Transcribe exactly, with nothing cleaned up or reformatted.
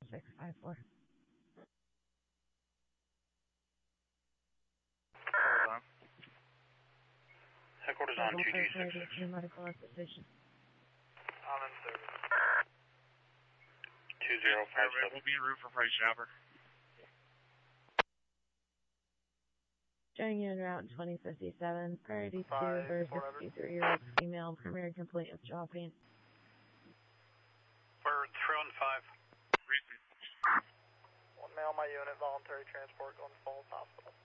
six five four. Headquarters on two G six. Medical assistation. I'm in service. two zero five seven. We'll be en route for Price Chopper. Showing you en route twenty fifty-seven, priority two Five, for four, sixty-three-year-old female, primary complaint of jaw pain. We're throwing five. One male, my unit, voluntary transport going to Falls Hospital.